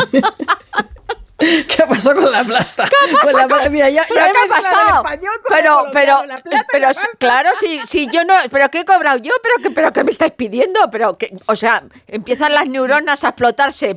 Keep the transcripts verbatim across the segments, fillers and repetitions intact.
¿Qué pasó con la plasta? ¿Qué pasó? Pues la, mira, ya, ya ¿Qué ha pasado? Pero, pero, la plata, pero la claro, si, si yo no, pero ¿qué he cobrado yo? Pero qué, pero qué me estáis pidiendo, pero que, o sea, empiezan las neuronas a explotarse.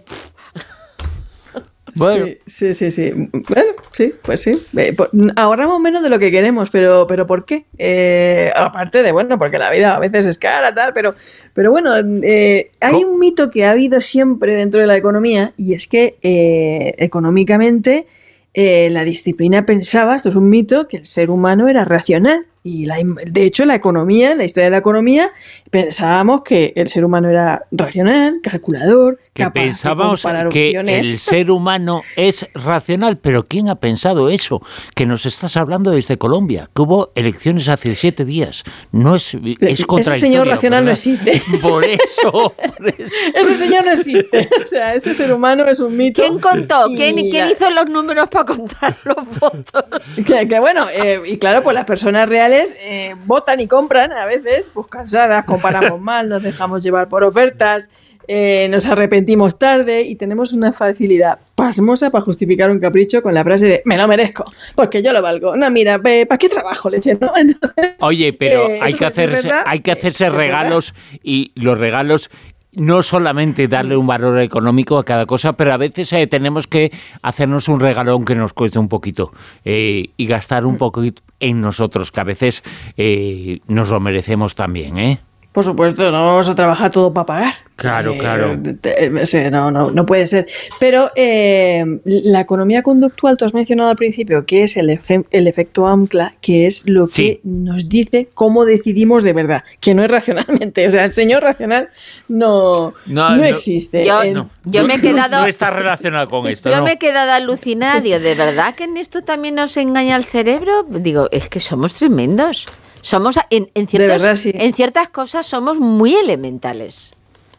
Bueno. Sí, sí, sí, sí. Bueno, sí, pues sí. Eh, por, ahorramos menos de lo que queremos, pero, pero ¿por qué? Eh, aparte de, bueno, porque la vida a veces es cara, tal, pero, pero bueno, eh, hay ¿Cómo? un mito que ha habido siempre dentro de la economía y es que eh, económicamente eh, la disciplina pensaba, esto es un mito, que el ser humano era racional. Y la, de hecho, la economía, en la historia de la economía, pensábamos que el ser humano era racional, calculador, que capaz pensábamos de comparar que opciones. El ser humano es racional, pero ¿quién ha pensado eso? Que nos estás hablando desde Colombia, que hubo elecciones hace siete días. No es, es contradictorio. Ese señor racional ¿verdad? No existe. Por eso, por eso. Ese señor no existe. O sea, ese ser humano es un mito. ¿Quién contó? Y... ¿Quién, ¿Quién hizo los números para contar los votos? Que, que bueno, eh, y claro, pues las personas reales Eh, votan y compran a veces, pues cansadas, comparamos mal, nos dejamos llevar por ofertas, eh, nos arrepentimos tarde y tenemos una facilidad pasmosa para justificar un capricho con la frase de me lo merezco, porque yo lo valgo. No, mira, ¿para qué trabajo, leche? ¿No? Entonces, Oye, pero eh, hay, que hacerse, hay que hacerse regalos y los regalos no solamente darle un valor económico a cada cosa, pero a veces eh, tenemos que hacernos un regalón que nos cueste un poquito eh, y gastar un poquito en nosotros, que a veces eh, nos lo merecemos también, ¿eh? Por supuesto, no vamos a trabajar todo para pagar. Claro, eh, claro. Eh, no, no, no puede ser. Pero eh, la economía conductual, tú has mencionado al principio, que es el, efe, el efecto AMCLA, que es lo que sí. nos dice cómo decidimos de verdad, que no es racionalmente. O sea, el señor racional no, no, no, no existe. Yo, en, no. yo me he quedado... No está relacionado con esto, Yo ¿no? me he quedado alucinada. Digo, ¿de verdad que en esto también nos engaña el cerebro? Digo, es que somos tremendos. Somos en, en, ciertos, verdad, sí. en ciertas cosas somos muy elementales.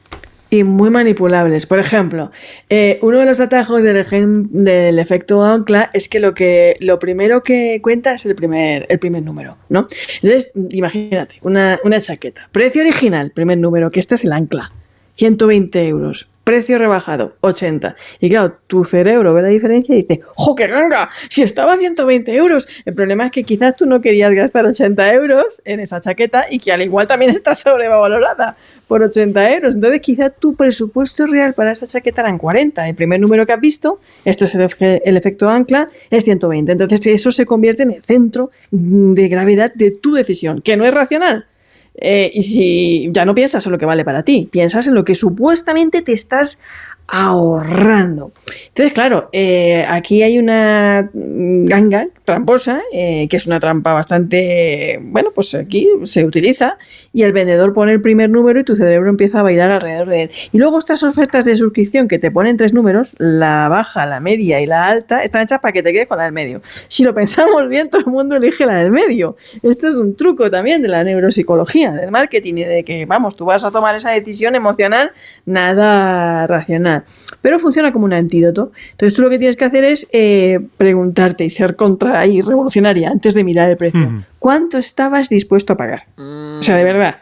Y muy manipulables. Por ejemplo, eh, uno de los atajos del, del efecto ancla es que lo que lo primero que cuenta es el primer, el primer número, ¿no? Entonces, imagínate, una, una chaqueta. Precio original, primer número, que este es el ancla. ciento veinte euros. Precio rebajado, ochenta. Y claro, tu cerebro ve la diferencia y dice, ¡jo, qué ganga! Si estaba a ciento veinte euros. El problema es que quizás tú no querías gastar ochenta euros en esa chaqueta y que al igual también está sobrevalorada por ochenta euros. Entonces quizás tu presupuesto real para esa chaqueta eran cuarenta. El primer número que has visto, esto es el, el efecto ancla, es ciento veinte. Entonces eso se convierte en el centro de gravedad de tu decisión, que no es racional. Eh, y si ya no piensas en lo que vale para ti, piensas en lo que supuestamente te estás ahorrando. Entonces, claro, eh, aquí hay una ganga tramposa, eh, que es una trampa bastante, bueno, pues aquí se utiliza y el vendedor pone el primer número y tu cerebro empieza a bailar alrededor de él. Y luego estas ofertas de suscripción que te ponen tres números, la baja, la media y la alta, están hechas para que te quedes con la del medio. Si lo pensamos bien, todo el mundo elige la del medio. Esto es un truco también de la neuropsicología, del marketing y de que, vamos, tú vas a tomar esa decisión emocional, nada racional. Pero funciona como un antídoto. Entonces tú lo que tienes que hacer es eh, preguntarte y ser contra y revolucionaria antes de mirar el precio. Mm. ¿Cuánto estabas dispuesto a pagar? Mm. O sea, de verdad.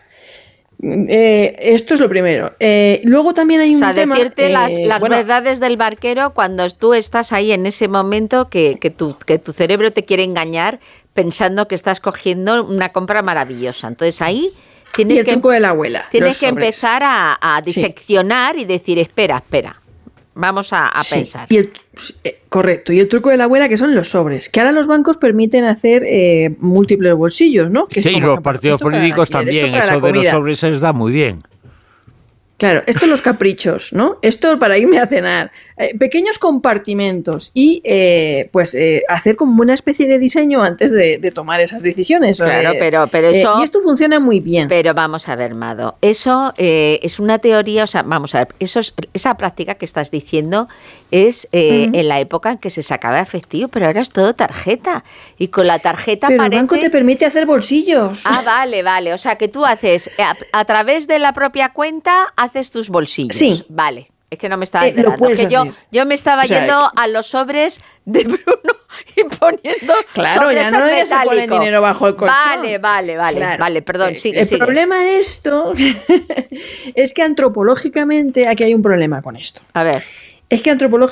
Eh, esto es lo primero. Eh, luego también hay un tema... O sea, tema, decirte eh, las, las bueno, verdades del barquero cuando tú estás ahí en ese momento que, que, tu, que tu cerebro te quiere engañar pensando que estás cogiendo una compra maravillosa. Entonces ahí... Tienes y el que, truco de la abuela. Tienes que sobres. empezar a, a diseccionar sí. y decir, espera, espera, vamos a, a sí. pensar. Y el, eh, correcto. Y el truco de la abuela, que son los sobres, que ahora los bancos permiten hacer eh, múltiples bolsillos, ¿no? Que sí, es como, los ejemplo, partidos políticos también, eso de los sobres se les da muy bien. Claro, esto los caprichos, ¿no? Esto para irme a cenar. Eh, pequeños compartimentos y eh, pues eh, hacer como una especie de diseño antes de, de tomar esas decisiones. Claro, de, pero, pero eso... Eh, y esto funciona muy bien. Pero vamos a ver, Mado, eso eh, es una teoría, o sea, vamos a ver, eso es, esa práctica que estás diciendo es eh, uh-huh. en la época en que se sacaba efectivo, pero ahora es todo tarjeta. Y con la tarjeta pero parece... el banco te permite hacer bolsillos. Ah, vale, vale. O sea, que tú haces, a, a través de la propia cuenta, haces tus bolsillos. Sí. Vale. Es que no me estaba enterando. Eh, que yo, yo me estaba o sea, yendo a los sobres de Bruno y poniendo claro, sobres ya no se pone dinero bajo el colchón. Vale, vale, vale, claro. vale, perdón, sigue, El sigue. problema de esto es que antropológicamente aquí hay un problema con esto. A ver. Es que antropológicamente